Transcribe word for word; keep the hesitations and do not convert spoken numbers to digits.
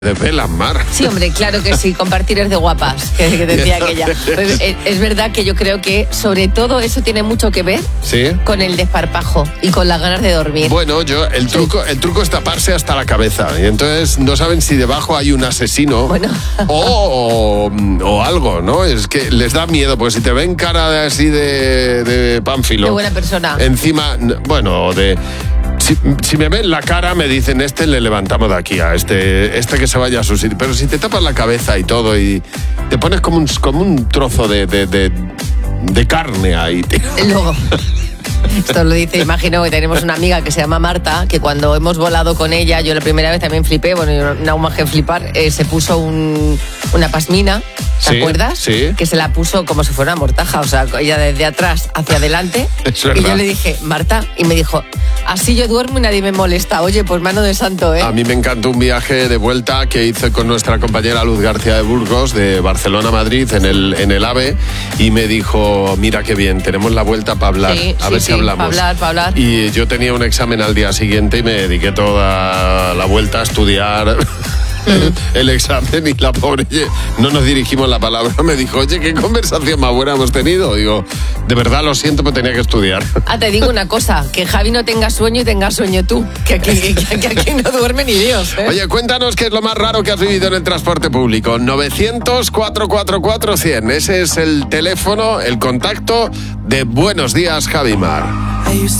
De velas, Mar. Sí, hombre, claro que sí, compartir es de guapas, que, que decía aquella. Pues, es, es verdad que yo creo que sobre todo eso tiene mucho que ver ¿Sí? con el desparpajo y con las ganas de dormir. Bueno, yo el truco, el truco es taparse hasta la cabeza. Y entonces no saben si debajo hay un asesino Bueno. o, o, o algo, ¿no? Es que les da miedo, porque si te ven cara de, así de, de pánfilo. De buena persona. Encima, bueno, de... Si, si me ven la cara, me dicen, este le levantamos de aquí a este, este que se vaya a su sitio. Pero si te tapas la cabeza y todo y te pones como un, como un trozo de, de, de, de carne ahí, tío. Luego, esto lo dice, imagino que tenemos una amiga que se llama Marta, que cuando hemos volado con ella, yo la primera vez también flipé, bueno, yo no más que flipar, eh, se puso un, una pasmina, ¿te Sí, acuerdas? sí. Que se la puso como si fuera una mortaja, o sea, ella desde atrás hacia adelante. Es y verdad. yo le dije, Marta, y me dijo, así yo duermo y nadie me molesta. Oye, pues mano de santo, ¿eh? A mí me encantó un viaje de vuelta que hice con nuestra compañera Luz García de Burgos, de Barcelona a Madrid, en el, en el AVE, y me dijo, mira qué bien, tenemos la vuelta para hablar, Sí, a sí, ver sí, si hablamos. para hablar, para hablar. Y yo tenía un examen al día siguiente y me dediqué toda la vuelta a estudiar el examen, y la pobre, no nos dirigimos la palabra, me dijo, oye, qué conversación más buena hemos tenido. Digo, de verdad lo siento, pero tenía que estudiar. Ah, te digo una cosa, que Javi no tenga sueño y tengas sueño tú, que aquí, que, que aquí no duerme ni Dios, ¿eh? Oye, cuéntanos qué es lo más raro que has vivido en el transporte público. novecientos, cuatrocientos cuarenta y cuatro, cien. Ese es el teléfono, el contacto de Buenos Días, Javimar.